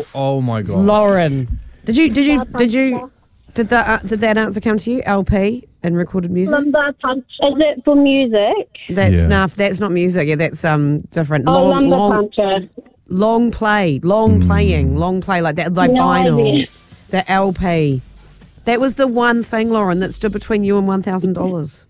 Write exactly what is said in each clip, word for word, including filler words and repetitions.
Oh, oh my God. Lauren, did you, did you, did you, did that, uh, did that answer come to you? L P and recorded music? Lumbar punch. Is it for music? That's Yeah. enough. That's not music. Yeah, that's um different. Oh, long, lumbar long, puncher. long play, long Mm. playing, long play like that, like No vinyl, idea. the L P. That was the one thing, Lauren, that stood between you and one thousand dollars.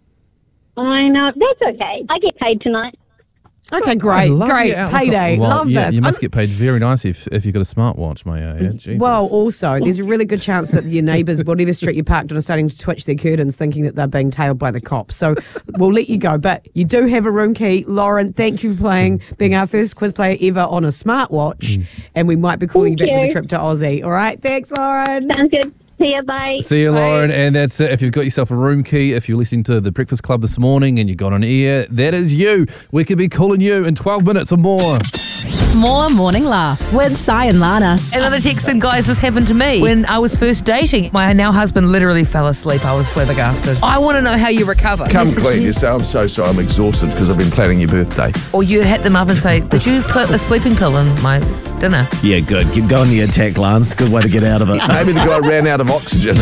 I know. That's okay. I get paid tonight. Okay, I great, love great your outlook. payday. Well, Love yeah, this. You must I'm- get paid very nicely if, if you've got a smartwatch, mate. Yeah, jeepers. Well, also, there's a really good chance that your neighbours, whatever street you parked on, are starting to twitch their curtains thinking that they're being tailed by the cops. So we'll let you go. But you do have a room key. Lauren, thank you for playing, being our first quiz player ever on a smartwatch. Mm. And we might be calling Thank you back you. for the trip to Aussie. All right? Thanks, Lauren. Sounds good. See ya. Bye. See you, Lauren. And that's it. If you've got yourself a room key, if you're listening to The Breakfast Club this morning and you got on air, that is you. We could be calling you in twelve minutes or more. More morning laughs with Si and Lana. Another text in, guys, this happened to me when I was first dating. My now husband literally fell asleep. I was flabbergasted. I want to know how you recover. Come Message clean. you. You say, I'm so sorry, I'm exhausted because I've been planning your birthday. Or you hit them up and say, did you put a sleeping pill in my dinner? Yeah, good. Keep going the attack, Lance. Good way to get out of it. Maybe the guy ran out of oxygen.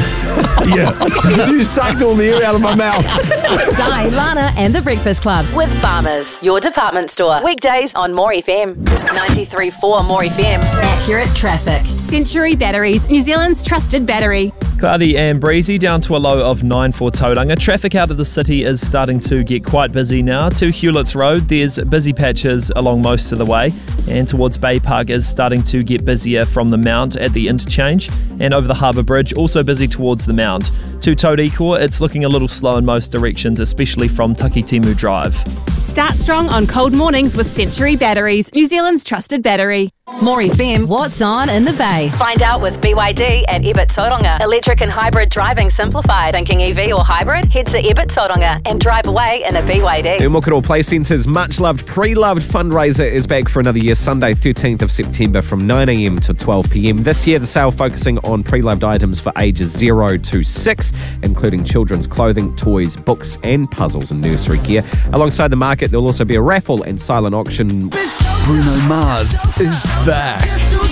Yeah. You sucked all the air out of my mouth. Si, Lana and the Breakfast Club with Farmers, your department store. Weekdays on More F M. ninety-three point four More F M. Accurate traffic. Century Batteries, New Zealand's trusted battery. Cloudy and breezy down to a low of nine for Tauranga. Traffic out of the city is starting to get quite busy now. To Hewlett's Road, there's busy patches along most of the way, and towards Bay Park is starting to get busier from the Mount at the interchange, and over the Harbour Bridge, also busy towards the Mount. To Tauriko, it's looking a little slow in most directions, especially from Takitimu Drive. Start strong on cold mornings with Century Batteries, New Zealand's trusted battery. More F M, what's on in the Bay? Find out with B Y D at Ebert Tauranga. Electric and hybrid driving simplified. Thinking E V or hybrid? Head to Ebert Tauranga and drive away in a B Y D. And Mokoro Play Centre's much-loved, pre-loved fundraiser is back for another year, Sunday, thirteenth of September from nine a m to twelve p m. This year, the sale focusing on pre-loved items for ages zero to six, including children's clothing, toys, books, and puzzles and nursery gear. Alongside the market, there'll also be a raffle and silent auction. Bruno Mars is back.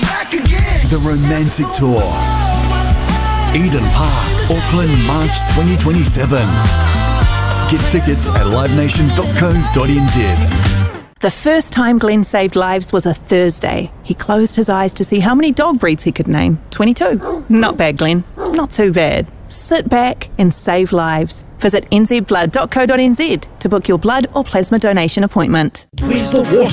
The Romantic Tour. Eden Park, Auckland, March twenty twenty-seven. Get tickets at live nation dot co dot n z. The first time Glenn saved lives was a Thursday. He closed his eyes to see how many dog breeds he could name. twenty-two. Not bad, Glenn. Not too bad. Sit back and save lives. Visit n z blood dot co dot n z to book your blood or plasma donation appointment. Where's the water?